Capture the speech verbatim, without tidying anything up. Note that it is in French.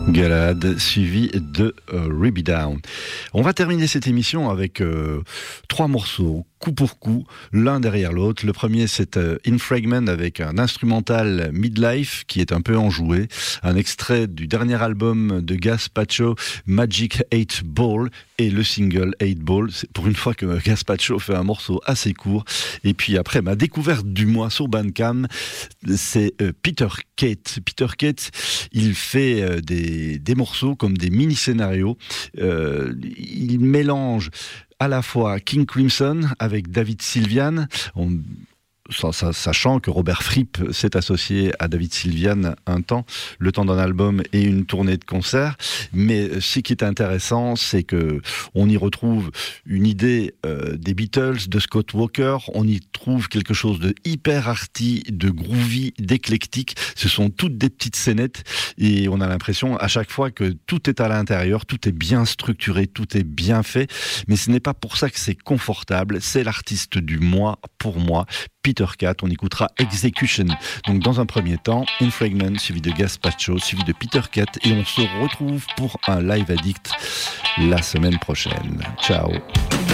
Galahad, suivi de euh, Rebound. On va terminer cette émission avec euh, trois morceaux, coup pour coup, l'un derrière l'autre. Le premier, c'est euh, In Fragment avec un instrumental Midlife qui est un peu enjoué, un extrait du dernier album de Gaspacho, Magic eight Ball, et le single eight Ball. C'est pour une fois que Gaspacho fait un morceau assez court. Et puis après, ma découverte du mois sur Bandcamp, c'est euh, Peter Kate. Peter Kate, il fait euh, des des morceaux comme des mini-scénarios. Euh, il mélange à la fois King Crimson avec David Sylvian. On sachant que Robert Fripp s'est associé à David Sylvian un temps, le temps d'un album et une tournée de concerts. Mais ce qui est intéressant, c'est que on y retrouve une idée euh, des Beatles, de Scott Walker. On y trouve quelque chose de hyper arty, de groovy, d'éclectique. Ce sont toutes des petites scénettes et on a l'impression à chaque fois que tout est à l'intérieur, tout est bien structuré, tout est bien fait. Mais ce n'est pas pour ça que c'est confortable. C'est l'artiste du mois pour moi. Peter Cat, on écoutera Execution. Donc dans un premier temps, In Fragment, suivi de Gaspacho, suivi de Peter Cat, et on se retrouve pour un Live Addict la semaine prochaine. Ciao.